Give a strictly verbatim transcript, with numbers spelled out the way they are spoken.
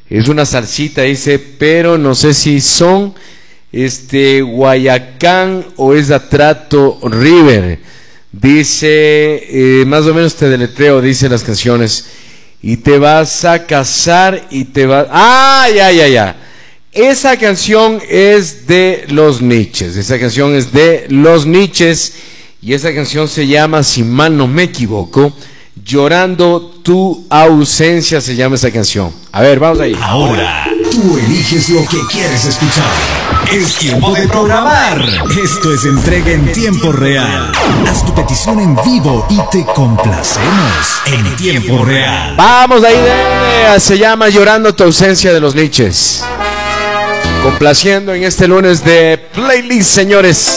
Es una salsita, dice, pero no sé si son este Guayacán o es Atrato River. Dice, eh, más o menos te deletreo, dice las canciones. Y te vas a casar y te vas... ¡Ah, ya, ya, ya! Esa canción es de Los Niches. Esa canción es de Los Niches. Y esa canción se llama, si mal no me equivoco, Llorando tu ausencia se llama esa canción. A ver, vamos ahí. Ahora, tú eliges lo que quieres escuchar. Es tiempo de programar. Esto es entrega en tiempo real. Haz tu petición en vivo y te complacemos en tiempo real. Vamos ahí, de, se llama Llorando tu ausencia de Los Niches. Complaciendo en este lunes de playlist, señores.